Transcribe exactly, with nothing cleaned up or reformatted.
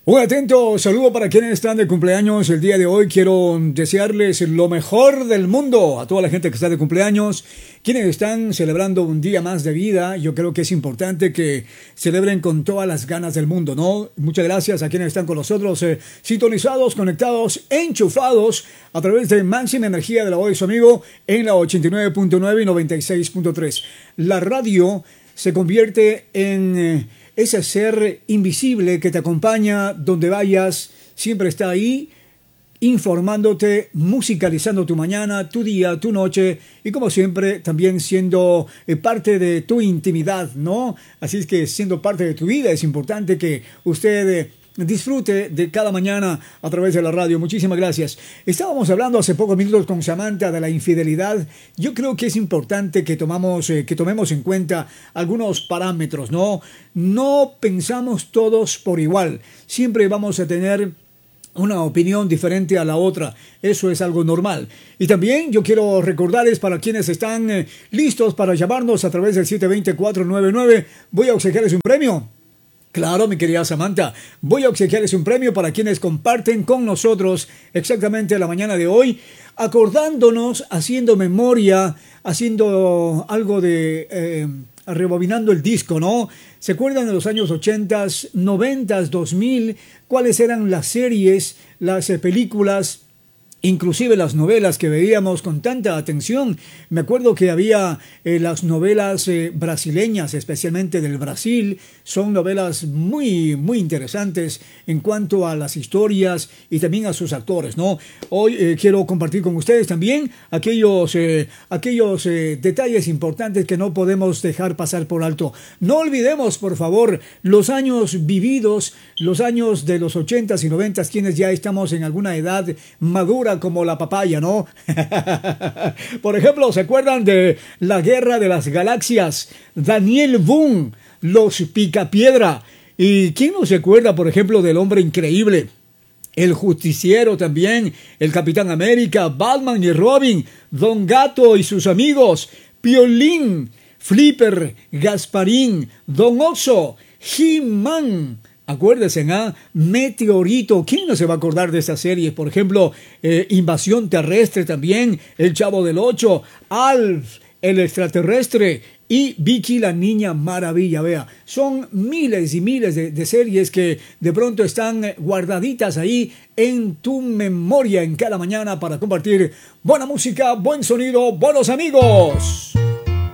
Un atento saludo para quienes están de cumpleaños el día de hoy. Quiero desearles lo mejor del mundo a toda la gente que está de cumpleaños, quienes están celebrando un día más de vida. Yo creo que es importante que celebren con todas las ganas del mundo, ¿no? Muchas gracias a quienes están con nosotros, eh, sintonizados, conectados, enchufados a través de Máxima Energía de la voz de su amigo en la ochenta y nueve punto nueve y noventa y seis punto tres. La radio se convierte en Eh, ese ser invisible que te acompaña donde vayas, siempre está ahí, informándote, musicalizando tu mañana, tu día, tu noche, y como siempre también siendo eh, parte de tu intimidad, ¿no? Así es que siendo parte de tu vida es importante que usted eh, disfrute de cada mañana a través de la radio. Muchísimas gracias. Estábamos hablando hace pocos minutos con Samantha de la infidelidad. Yo creo que es importante que tomamos, eh, que tomemos en cuenta algunos parámetros, ¿no? No pensamos todos por igual. Siempre vamos a tener una opinión diferente a la otra. Eso es algo normal. Y también yo quiero recordarles para quienes están eh, listos para llamarnos a través del siete dos cero, cuatro nueve nueve, voy a obsequiarles un premio. Claro, mi querida Samantha, voy a obsequiarles un premio para quienes comparten con nosotros exactamente la mañana de hoy, acordándonos, haciendo memoria, haciendo algo de eh, rebobinando el disco, ¿no? ¿Se acuerdan de los años ochenta, noventa, dos mil? ¿Cuáles eran las series, las eh, películas, inclusive las novelas que veíamos con tanta atención? Me acuerdo que había eh, las novelas eh, brasileñas, especialmente del Brasil. Son novelas muy, muy interesantes en cuanto a las historias y también a sus actores, ¿no? Hoy eh, quiero compartir con ustedes también aquellos, eh, aquellos eh, detalles importantes que no podemos dejar pasar por alto. No olvidemos, por favor, los años vividos, los años de los ochentas y noventas, quienes ya estamos en alguna edad madura, como la papaya, ¿no? Por ejemplo, ¿se acuerdan de la Guerra de las Galaxias? Daniel Boone, los Picapiedra. ¿Y quién no se acuerda, por ejemplo, del Hombre Increíble? El Justiciero también, el Capitán América, Batman y Robin, Don Gato y sus amigos, Piolín, Flipper, Gasparín, Don Oso, He-Man. Acuérdense, ¿ah? Meteorito. ¿Quién no se va a acordar de esas series? Por ejemplo, eh, Invasión Terrestre también, El Chavo del Ocho, Alf, el extraterrestre y Vicky la Niña Maravilla. Vea, son miles y miles de, de series que de pronto están guardaditas ahí en tu memoria en cada mañana para compartir buena música, buen sonido, buenos amigos.